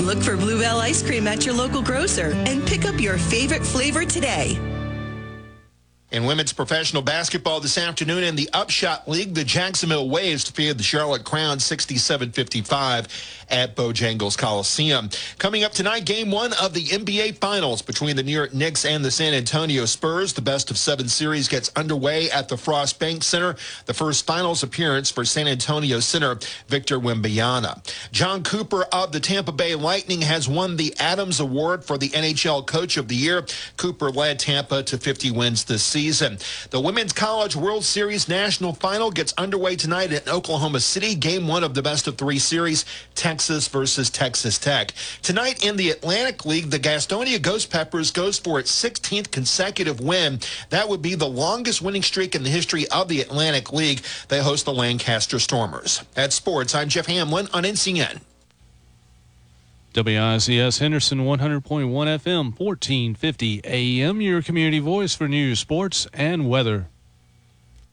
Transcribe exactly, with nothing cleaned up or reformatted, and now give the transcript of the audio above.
Look for Bluebell ice cream at your local grocer and pick up your favorite flavor today. In women's professional basketball this afternoon in the Upshot League, the Jacksonville Waves defeated the Charlotte Crown sixty-seven fifty-five at Bojangles Coliseum. Coming up tonight, game one of the N B A Finals between the New York Knicks and the San Antonio Spurs. The best of seven series gets underway at the Frost Bank Center. The first finals appearance for San Antonio center Victor Wembanyama. John Cooper of the Tampa Bay Lightning has won the Adams Award for the N H L Coach of the Year. Cooper led Tampa to fifty wins this season. Season. The Women's College World Series National Final gets underway tonight in Oklahoma City. Game one of the best of three series, Texas versus Texas Tech. Tonight in the Atlantic League, the Gastonia Ghost Peppers goes for its sixteenth consecutive win. That would be the longest winning streak in the history of the Atlantic League. They host the Lancaster Stormers. At Sports, I'm Jeff Hamlin on N C N. W I C S Henderson one hundred point one F M, fourteen fifty A M, your community voice for news, sports, and weather.